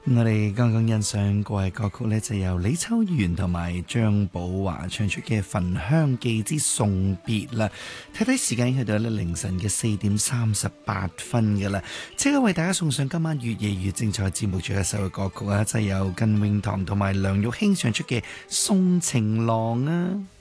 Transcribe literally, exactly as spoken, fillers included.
我哋剛剛欣賞過嘅歌曲呢，就由李秋元同埋張寶華唱出嘅《焚香記之送別》啦。睇睇時間已經去到咧凌晨嘅四點三十八分噶啦，即刻為大家送上今晚越夜越精彩節目最後一首嘅歌曲啊，就係由靳永堂同埋梁玉卿唱出嘅《送情郎》啊。